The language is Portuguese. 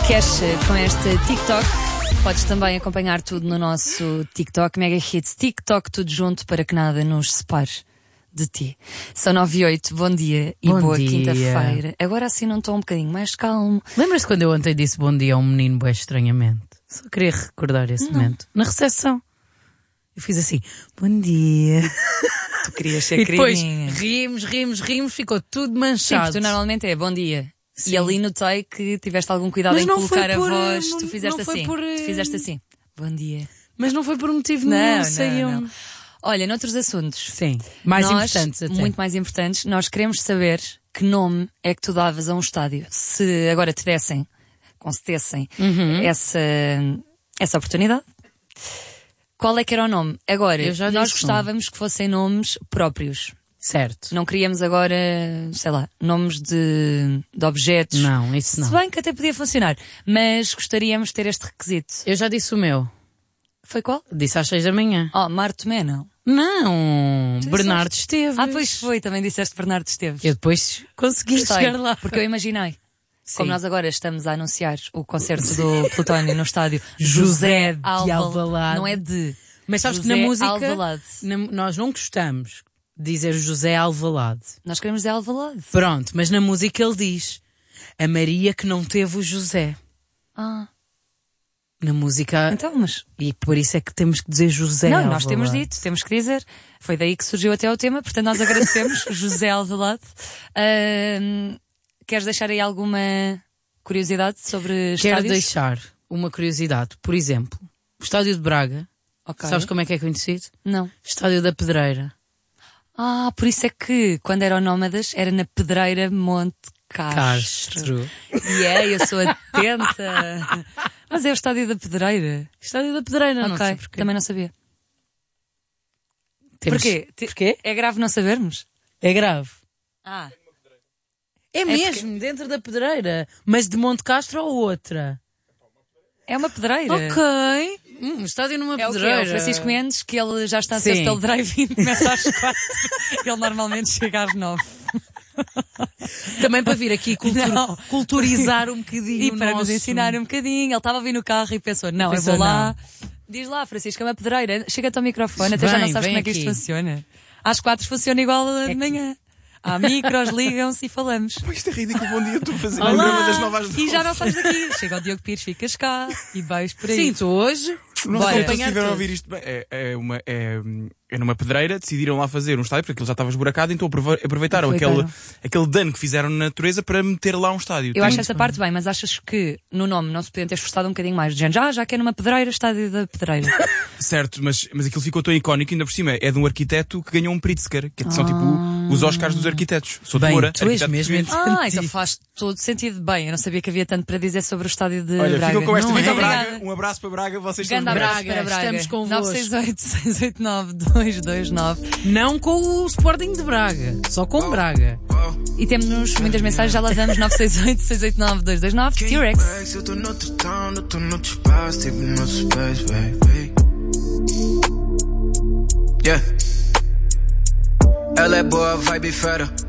Cash com este TikTok. Podes também acompanhar tudo no nosso TikTok, Mega Hits TikTok, tudo junto para que nada nos separe de ti. São 9 e 8, bom dia e bom boa dia. Quinta-feira. Agora assim não estou um bocadinho mais calmo. Lembras-te quando eu ontem disse bom dia a um menino bué estranhamente? Só queria recordar esse momento. Na recepção. Eu fiz assim, bom dia. Tu querias ser E depois queridinha. rimos, ficou tudo Sim, manchado. porque tu normalmente é bom dia. Sim. E ali notei que tiveste algum cuidado Mas em não colocar foi a por, voz. não- Tu fizeste não foi assim. por, Tu fizeste assim. Bom dia. Mas não foi por um motivo nenhum, saiu. não. Olha, noutros assuntos. Sim, mais Nós, importantes até. muito mais importantes, nós queremos saber que nome é que tu davas a um estádio. Se agora te dessem, concedessem essa oportunidade, qual é que era o nome? Agora, Eu já nós disse gostávamos que fossem nomes próprios. Certo. Não queríamos agora, sei lá, nomes de objetos. Não, isso não. Se bem que até podia funcionar, mas gostaríamos de ter este requisito. Eu já disse o meu. Foi qual? Disse às 6 da manhã. Oh, Marto Tomé, não. Não, Tu Bernardo disseste? Esteves. Ah, pois foi, também disseste Bernardo Esteves. Eu depois consegui Gostei, chegar lá. porque eu imaginei. Sim. Como nós agora estamos a anunciar o concerto do Plutónio no estádio José de Alvalade. Alvalade. Não é de. Mas sabes José que na música Alvalade. nós não gostamos de dizer José Alvalade. Nós queremos dizer Alvalade. Pronto, mas na música ele diz a Maria que não teve o José. Ah, Na música. então, mas. E por isso é que temos que dizer José Não, Alvalade. nós temos dito, temos que dizer. Foi daí que surgiu até o tema, portanto nós agradecemos, José Alvalade. Queres deixar aí alguma curiosidade sobre Quero estádios? deixar uma curiosidade. Por exemplo, o Estádio de Braga. Ok. Sabes como é que é conhecido? Não. Estádio da Pedreira. Ah, por isso é que quando eram nómadas era na Pedreira Monte Castro. E eu sou atenta. Mas é o Estádio da Pedreira. Estádio da Pedreira, não Ok, sei porquê. também não sabia. Temos- Porquê? Porquê? É grave não sabermos? É grave. Ah. É mesmo, dentro da Pedreira. Mas de Monte Castro ou outra? É uma pedreira. Ok. Estádio numa É o quê? pedreira. É o Francisco Mendes, que ele já está Sim. aceso pelo drive-in, começa às 4. Ele normalmente chega às 9. Também para vir aqui Não. culturizar um bocadinho E o para nos nosso- ensinar um bocadinho. Ele estava a vir no carro e pensou, não, Pensou, eu vou lá. Diz lá, Francisco, é uma pedreira. Chega-te ao microfone, até já Vem, não sabes vem como é que isto aqui. funciona. Às 4 funciona igual a de manhã. Há micros, ligam-se e falamos. Pô, isto é ridículo, bom dia, estou a fazer Olá! o programa das 9 às 9. E já não sabes daqui. Chega o Diogo Pires, ficas cá e vais por aí. Sim, tu hoje. Não Bora. sei se Acompanhar estiveram a tudo. ouvir isto bem. É numa pedreira, decidiram lá fazer um estádio, porque aquilo já estava esburacado, então aproveitaram aquele dano que fizeram na natureza para meter lá um estádio. Eu acho essa parte bem, mas achas que no nome não se podiam ter esforçado um bocadinho mais? De género, já que é numa pedreira, estádio da pedreira. Certo, mas aquilo ficou tão icónico, ainda por cima, é de um arquiteto que ganhou um Pritzker, que são tipo os Oscars dos arquitetos. Sou de Bem, Moura, tu és arquiteto mesmo português. Então faz todo sentido. Bem, eu não sabia que havia tanto para dizer sobre o estádio de Olha, Braga. ficam com esta Não vida é? Braga. Obrigada. Um abraço para Braga, vocês são Grande os abraço melhores. para Braga. estamos convosco. 968-689-229. Não com o Sporting de Braga, só com Braga. E temos muitas mensagens, já lá vamos. 968-689-229. T-Rex. Eu tô noutro town, eu tô noutro espaço, tipo no space, baby. Yeah. Ela é boa, vibe fera.